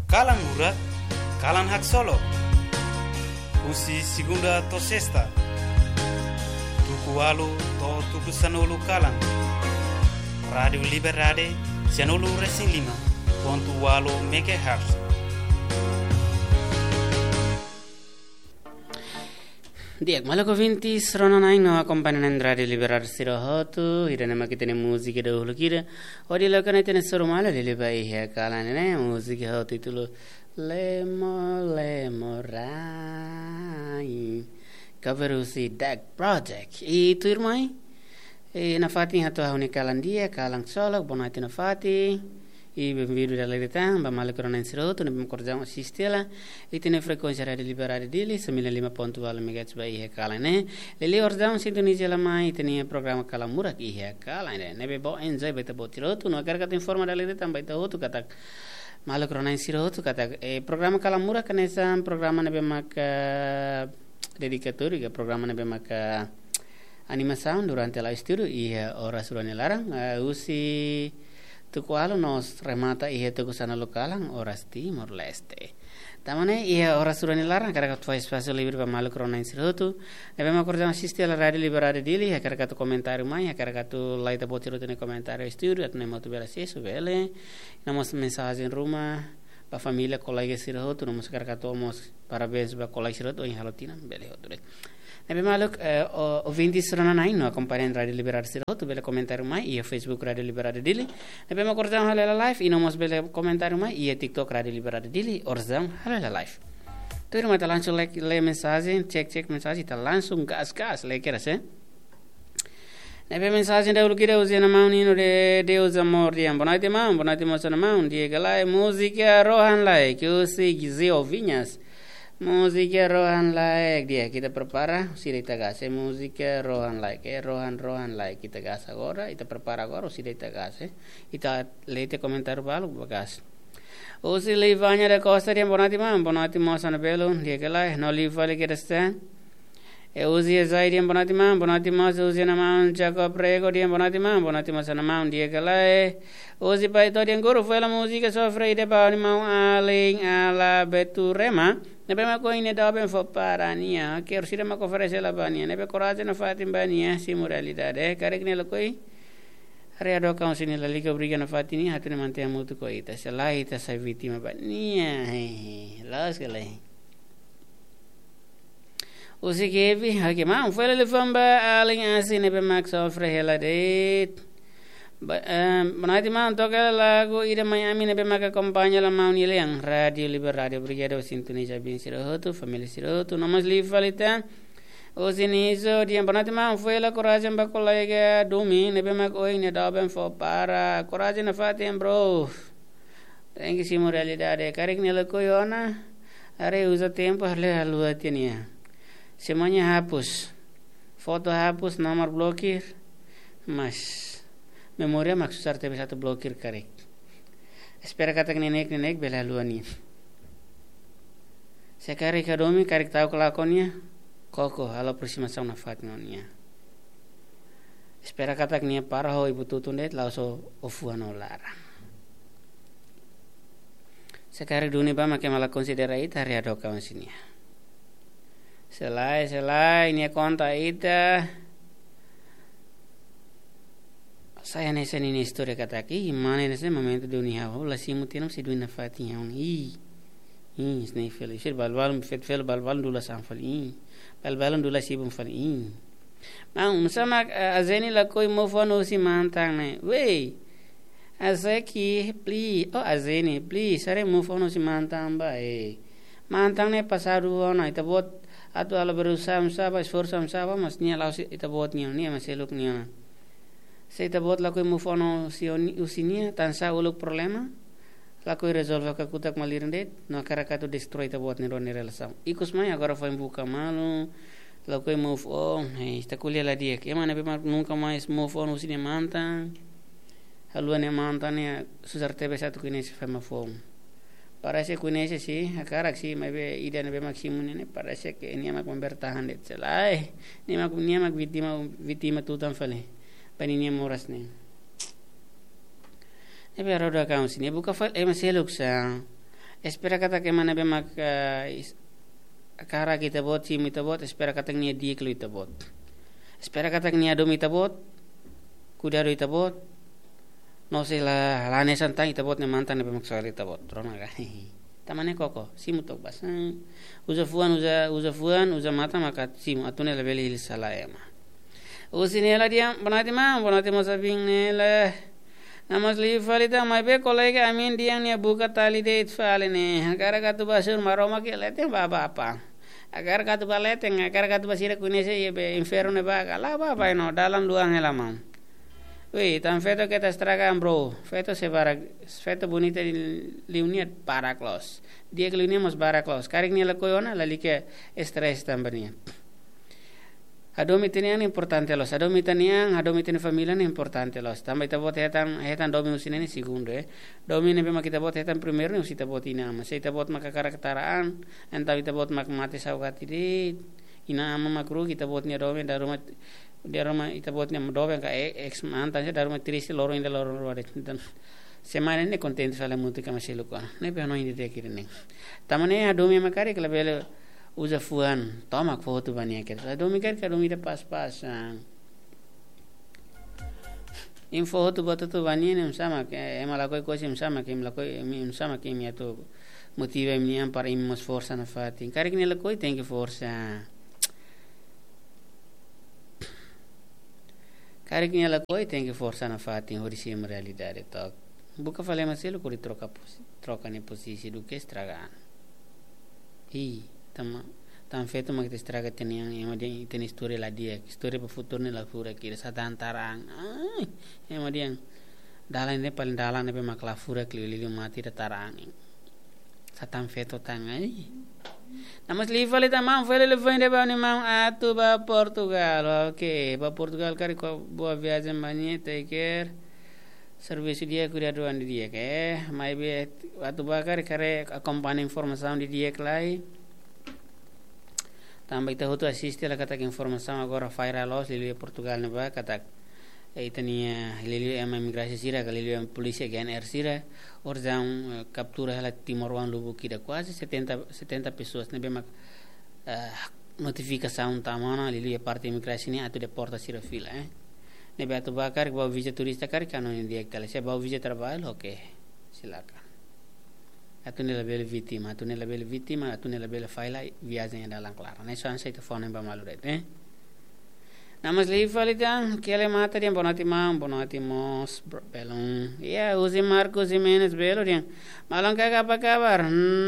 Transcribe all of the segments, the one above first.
Kalan Murat, Kalan Hak Solo, Usi Segunda to Sexta, Tukualu to Tuku Sanulu Kalan, Radio Liberade, Sanulu Racing Lima, Pontualo MHz. Diak malam ouvintes, Ronanai no acompanhando Radio Liberar Sirohotu, irene makitene música da ulukira, odi lokane tene sorumala lilibai he kalane música ho título Lemo Rai, coverusi Dag Project. E tu irmãe? E na fati hatu hauni kalandia, kalang solok, bonati na fati. E bem-vindo da Leritã, bamala corona em Siroto, nebem cordial assistila, e tem frequência rádio liberada dele, 105.1 MHz by ihe kalane. Lele ordão sintonia la mai, tem programa Kalamura que ihe kalane. Nebe bo enjoy beta bo Siroto, no agar kata informa da Leritã baita hotu kata mala corona em Siroto kata programa Kalamura kanesa programa nebe maka dedicatório, que programa nebe maka animação durante a estudo e ora surane larang usi Tukualo nos remata ihe tuku sana lokalang oras Timor Leste. Tamane ihe oras surani larang karena tua espaço livre para malu corona insirutu. Nebe ma cordiam assistir alla radio liberada dili ha karena tu comentário mai ha karena tu laita botiro tene comentário studio atne motu bela sesu vele. Namos mensagem rumah pa família colega sirutu namos karena tu mos parabéns ba colega sirutu em halotina bele hotu. Nebe maluk ouvintes Ronanai no acompanhando Radio Liberada Siroto bele comentário mai e Facebook Radio Liberada Dili. Nebe ma cordiam halela live e nomos bele comentário mai e TikTok Radio Liberada Dili orzão halela live. Tu irmã tá langsung le mensagem, cek mensagem tá langsung gas le kerase. Nebe mensagem da ulukira uzena maunino de Deus amor diam bonati mo sana maun die galai música rohan lai que usi gize ovinhas. Música rohan like dia kita prepara sila kita gas música rohan like rohan like kita gas agora kita prepara agora sila kita gas kita leite comentário balu bagas o se levanya da costa dia bonati mo sana belo dia kala no livale que está o se zai dia bonati mo se usia na man chaco prego dia bonati mo sana man dia kala o se pai to dia guru foi la música sofre de ba ni mau aling ala beturema. Nebe ma ko ine da ben fo parania que rusira ma ko oferece la bania nebe coragem na fatim bania si moralidade care que nela coi reado ka usini la liga briga na fatini hatu ne mantea mutu ko ita se la ita sa vítima bania las que le o se que vi ha que ma foi le famba além assim nebe max ofre hela de Bonati mau toca lagu ida Miami nebe maka kampanye la mau nileang Radio Liberada Brigada Sintonia bin Sirohotu família Sirohotu nomos livalita o siniso dia bonati mau foi la coragem ba colega domi nebe maka oi ne da ben fo para coragem na fatem bro tem que se moralidade karek nela koyona are usa tempo harle halua tenia semuanya hapus foto hapus nomor blokir mas memória maksudar tebe satu blokir karek. Espera kata nenek bela luani. Sekari kadomi karek tahu kelakonnya. Koko halo aproximação na fatnonia. Espera kata nia para ho ibu tutundet lauso ofuano lara. Sekari dunia ba make mala considera ita hari adoka onsinia. Selai nia konta ita. Saya nessa nini história kata aqui, mana nesse momento do nia ho la simu tinam se duina fatinha on snei feliz balbalum fet fel balbalum dula sanfal balbalum dula sibum fal sama azeni la koi mofano si mantang ne we azeki pli azeni pli sare mofano si mantang ba mantang ne pasaru ona ita bot atu ala berusaha esforço mas nia la ita bot nia maseluk nia se ita bot la koi mofano si usinia tansa uluk problema la koi resolve ka kutak malirendet no karakatu destroy ita bot ni ron relação ikus mai agora foi buka malu la koi move on esta kulia la dia que mana nunca mais move on usinia mantang haluane mantane susar tebe satu kinesi fama fom parece kunese si akarak si mabe ida nabe maksimum ne parece que ni mak bertahan det selai ni mak vítima tutan fale pani moras ne ebe roda kaun sini buka fal e maseluk sa espera kata ke mana bemak kara kita bot sim kita bot espera kata nia dia kelu kita bot espera kata nia dom kita bot kudaro kita bot no se la lane santang kita bot ne mantan bemak soal kita bot rona ka tamane koko simu tok bas uza fuan uza mata maka simu atune la beli il sala ema usine la dia bonati mo sabing ne la namas li falita mai be kolega amin diang nia buka tali de itfale ne agar katu basur maroma ke lete baba apa agar katu balete agar katu basira kunese ye be inferno ne baga la baba no dalam duang elamam wei tan feto que te estragan bro feto feto bonita liunia para clos dia que liunia mos para clos karik ni la koyona la like stress tambania adomi tenian importante los adomi tenian familia importante los tambah kita bot hetan domi usine segundo domi ne bema kita bot hetan primero ni usita bot ina mas kita bot maka karakteraan entah kita bot mak mate saukati di ina ama makru kita bot ni domi daruma kita bot ni domi ka ex mantan sa daruma triste loro inde loro dan semana ne contento sala música masih luka ne pe no inde te kirene tamane adomi makari kala bele uza fuan tomak foto bania ke adomi kar adomi de pas in foto boto tu bania nem sama ke emala koi kosim sama ke emala koi em sama ke mi ato motiva mi am para imos força na fati kar que nela koi tem que força kar que nela koi tem que força na fati horisi realidade to buka fale maselo kuri troca ne posisi do que estragar tam feto mak te estraga teniang ema dia ten story la dia story pa futuro ne la fura kira sa dantarang ema dia dalan ne paling dalan ne pe mak la fura kli mati da tarang sa tam feto tangai namas li fale tamam fale le finde ba ni mam atu ba Portugal okay ba Portugal kari ko boa viagem mani take care service dia kuria doan di dia ke mai be atu ba kare acompanha informação di dia klai também kita hutu assiste la kata informação agora viral los lili Portugal ne ba kata itania lili imigrasi sira lili polisi GNR sira orjam captura la Timor-Wan lubu kida quase 70 pessoas ne be mak notificação tamana lili parte imigrasi ni atu deporta sira fila ne be atu bakar bawa visa turista kar kanon dia kala saya bawa visa trabalho oke silakan atu ne label vítima atu ne label file viagem dalam clara ne so ansa telefone ba maluret namas li falita kele mata dia bonati mos belum ya uzi Marcos Jimenez belo dia malang kagak apa kabar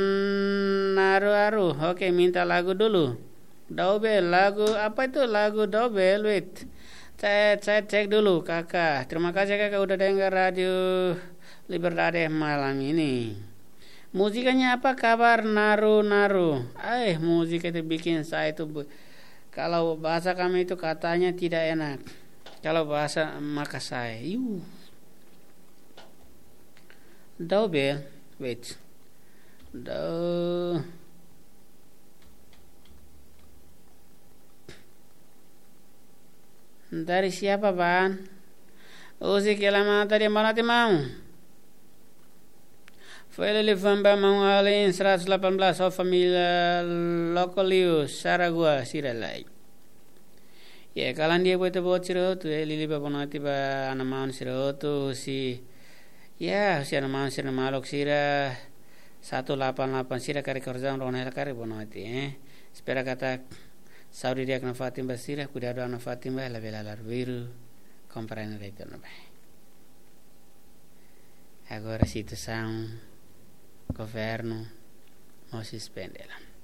naru oke minta lagu dulu Dobel lagu apa itu lagu Dobel wait saya cek dulu kakak terima kasih kakak udah dengar radio Libertade malam ini musikanya apa kabar naru musik itu bikin saya itu kalau bahasa kami itu katanya tidak enak kalau bahasa Makassar Dobel wait dari siapa ban usi kelama tadi malati mau Fele Lefamba mau alin 118 of familia Localius Saragua Siralai ya kalan dia buat sirotu lili ba bonati ba anamaun sirotu si anamaun sira malok sira 188 sira kari korjam ronel kari bonati spera kata Saudi dia kena Fatim basira cuidado ana Fatim la vela larviru compreende de no bem agora situação governo não se suspende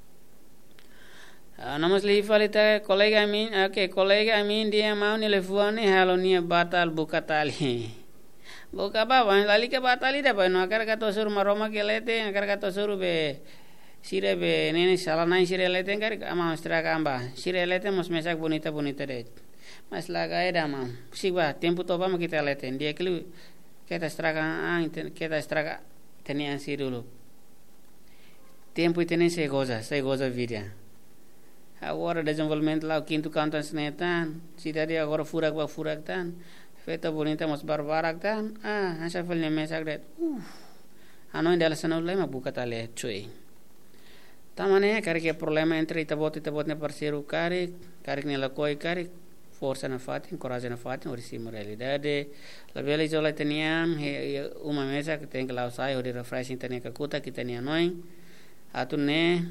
namas li falita kolega amin dia mau ni lefuane halonia batal buka tali buka baba lali ke batali da no akar kato sur maroma kelete akar kato sur be sire be nene salanai sire lete kar ama straka amba sire lete mos mesak bonita de mas laga eda mam siba tempo toba ma kita lete dia kelu kita straka tenian si dulu tempo tenen se goza vida agora desenvolvimento lá o quinto canto netan cidade agora furak tan feta bonita mos barbarak tan asa falnya mesak det Ano dala sanulay magbuka tali cuy. Tamane karek problema entre itabot ne parceiro karek nela koi karek força na fatin, coragem na fatin, orisimo realidade. La bela isola teniam uma mesa que tem que lá sai, ori refreshing tenia kakuta que tenia noi. Atu ne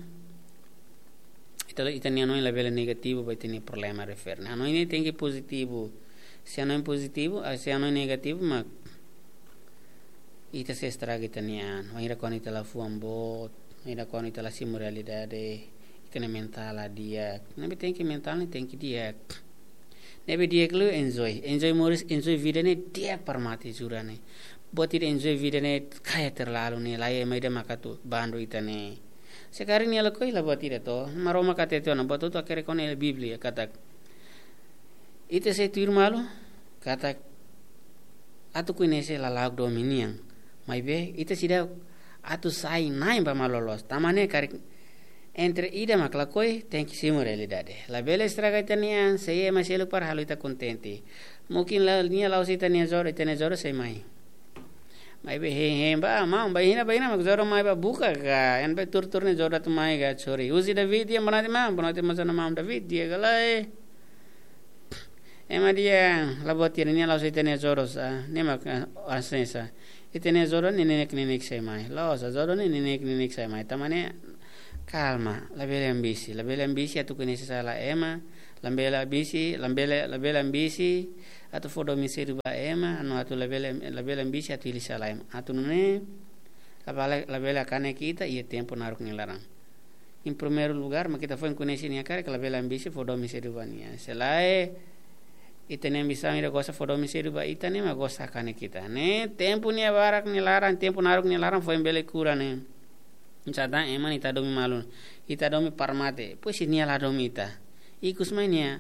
itania noi la bela negativo vai tenir problema referne. Ano ini tem que positivo. Se ano é positivo, se ano é negativo, mas ita se estraga itania. Vai ira con ita la fuambot, ira con ita la simo realidade, itania mental dia. Nabi tem que mental ne tem que dia. Nabi dia kelu enjoy moris, enjoy vida ne dia parmati jurane. Buat tidak enjoy vida ne kaya terlalu ne, laya mai dia makatu bandu itane. Sekarang ni alakoi lah buat tidak to, maroma kata itu na buat tu akhirnya kau ne Biblia kata. Ite se tuir malu kata atu kuinese la lauk dominiang. Mai be ite sida atu sai naim ba malolos. Tamane karik entre ida maklakoi tenki simu realidade. La bela estraga itania sei maselu par halu ita contente. Mungkin la nia lau si itania zoro itania zoro sei mai. Mai be he ba mau ba hina mak zoro mai ba buka ka en be tur ne zoro tu mai ga chori. Usi da video banate masana mam da video galai. Ema dia labot ini lau itania zoro sa nemak asensa. Itania zoro ni nenek sei mai. Lau sa zoro ni nenek sei mai. Tamane calma, la bela ambisi atu kunisi sala ema, la bela ambisi atu fodo miseru ba ema, anu atu la bela ambisi atu ili sala ema. Atu nune la bela kane kita ia tempo naruk nilarang. In primeiro lugar, ma kita foi kunisi ni akare la bela ambisi fodo miseru ba nia. Selae itene bisa mira gosa fodo miseru ba itane ma gosa kane kita. Ne tempo ni barak nilarang, tempo naruk nilarang foi bele kura ne. Sada eman ita domi malun, ita domi parmate, pues ini ala domi ita. Ikus mainia,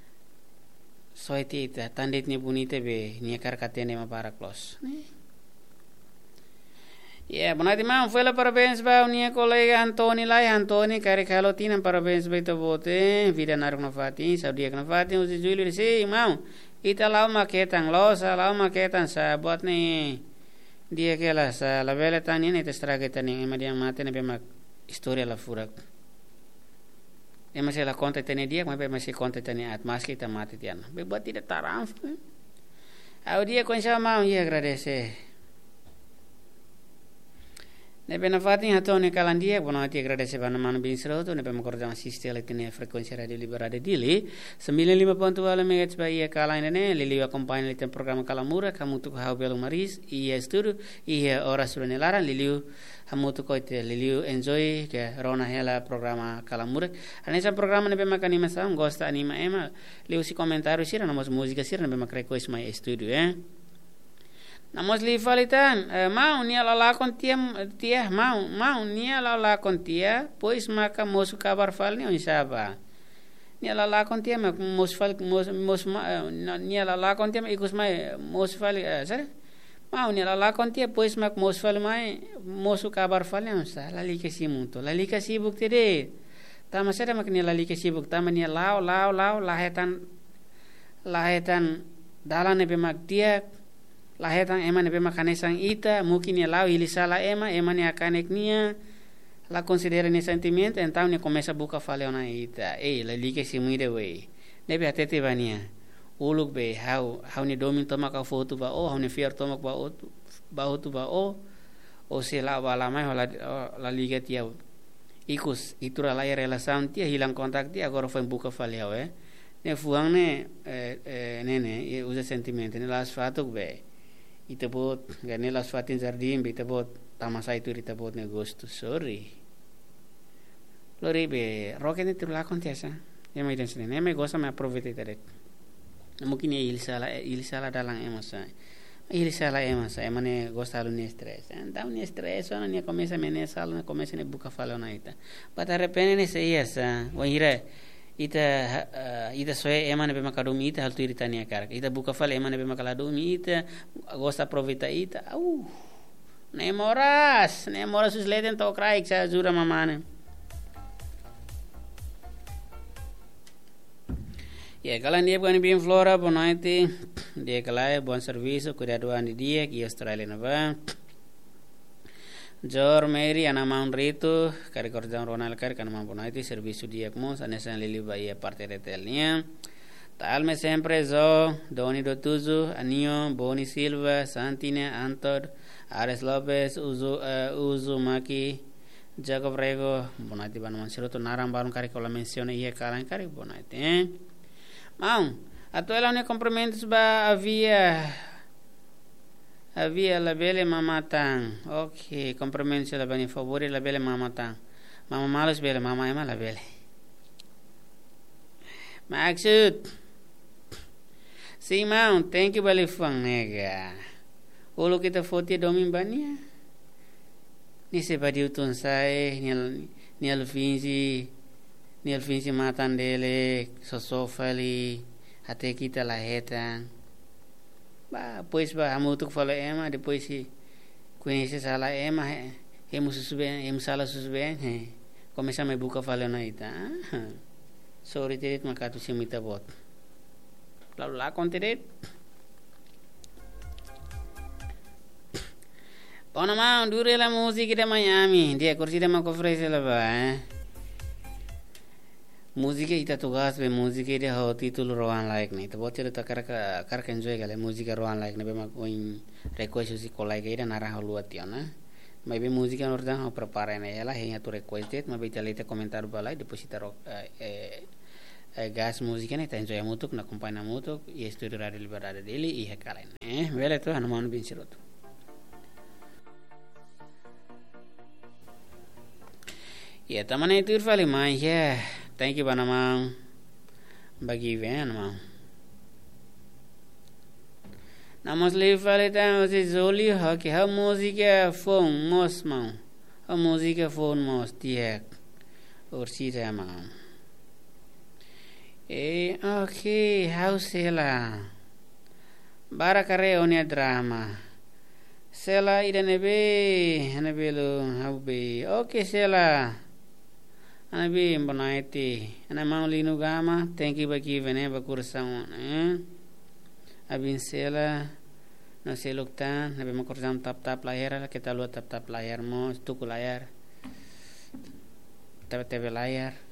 soiti ita, tandet ni bunite be, ni karkatene ma para klos. Ya, bonati mam, foi la parabéns ba unia colega Antoni kare kalo tina parabéns ba ito bote, vida naruk na fati, saudia na fati, usi Julio si mam, ita lau maketang losa, lau maketang sa buat ni. Dia que la bela tania ne testraga tania ema dia mate ne bema historia la furak. Ema se la conta tania dia, mas bema se conta tania at mas kita mate tiana. Be buat tidak taram. Au dia con sama ia agradece. Ne bena fatin hatone kalandia, bono ati agradece bana manu binsroto, ne bema korjang assiste la tine frekuensi radio liberade dili 95.2 MHz ba ia kalain ne liliu acompanha le tem programa Kalamura kamutu hau belo maris ia studio ia ora surene laran liliu hamutu koite liliu enjoy ke rona hela programa Kalamura anesa programa ne bema kanima sam gosta anima ema liu si komentaru sira namos música sira ne bema request my studio Namos li falitan, mau nia lala kon tia mau nia lala kon tia, pois maka mosu kabar fal ni onsaba. Nia lala kon tia mak mos nia lala kon tia ikus mai mos fal sare. Mau nia lala kon tia pois mak mos fal mai mosu kabar fal ni onsa. Lali ke simunto, lali ke sibuk tede. Tama sare mak nia lali ke sibuk, tama nia lao lahetan dalan be mak tia lahetan ema ne bema kanesang ita mungkin ya lau ilisala ema ne akanek nia la considera ne sentimento então ne começa buka fale ona ita la like si muide we nebe atete bania uluk be how ne domin toma ka foto ba how ne fier toma ba o se la bala mai la liga tia ikus itura la relação tia hilang kontak tia agora foi buka fale ne fuang ne nene usa sentimento ne las fatuk be itabot gani las fatin jardim itabot tamasa itu itabot ne gosto sorry lori be roket itu la contesa ema iden sene ema gosta me aproveite teret mungkin ilisala dalang emasa ema ne gosta lu ne stress então ne stress ona ne começa menesal ne começa ne buka falona ita but arrepene ne se esa wahira ita soe ema ne bema kadumi ita hal tu iritania karak ita buka fal ema ne bema kaladumi ita gosta aproveita ita ne moras us leden to kraik sa jura mamane ya kala dia bukan bim flora bonaiti dia kala bon serviço cuidado andi dia que Australia na ba Jor Mary anamang rito kari korjang Ronald kari kanamang bonaiti serviço diakmos anesan lili baia parte retelnya. Talme sempre zo Doni Dotuzo Anio Boni Silva Santine Antod Ares Lopez Uzu Maki Jacob Rego bonaiti banaman siroto naram balon kari kola mensione ia kalan kari bonaiti mau atuela ne compromentos ba havia la belle mamatang. Ok, compromesso la bene favore la belle mamatang. Mama malos belle, mama ema la belle. Maksud. Si mau, thank you balik fang nega. Ulu kita foto domin bania. Ni sepadi utun sai, ni alfinsi matan dele, sosofali, hati kita lahetan. Pois hamutuk fala ema depois se conhece sala ema hemos sala susben começa me buka fala na ita sorry tirit makatu simita bot lalu la kontirit pona ma dure la musica de Miami dia kursi de ma ofrece la ba música ita tugas be música de ho título roan like ni to botere to kar enjoy gale música roan like ne be ma coin request si kolai ge nara ho luat na mai be música ordang ho prepare ne ela henya tu requested ma be talite comentar balai deposita gas música ne ta enjoy mutuk na compagna mutuk e studio radio liberare dele e kalen vele to hanuman bin siroto ya tamane tur fali mai ya thank you banamang bagi ven mau namos le fali ta se zoli ha ke ha música phone mos mau ha música phone mos tiek orsi ta mau okay how sela bara kare onia drama sela idanebe hanabelo how be okay sela anabi bonaiti ana maulinu gama thank you bagi vene bakursang abin sela no seluktan nabi makursam tap layar kita lu tap layar mo tuku layar tebe layar